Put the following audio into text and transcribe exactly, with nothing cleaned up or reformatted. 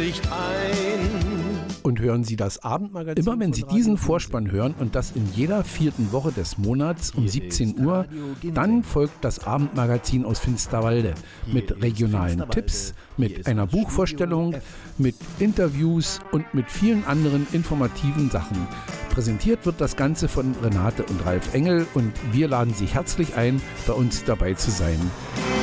schlicht ein. Und hören Sie das Abendmagazin? Immer wenn Sie diesen Vorspann hören und das in jeder vierten Woche des Monats um siebzehn Uhr, dann folgt das Abendmagazin aus Finsterwalde mit regionalen Tipps, mit einer Buchvorstellung, mit Interviews und mit vielen anderen informativen Sachen. Präsentiert wird das Ganze von Renate und Ralf Engel und wir laden Sie herzlich ein, bei uns dabei zu sein.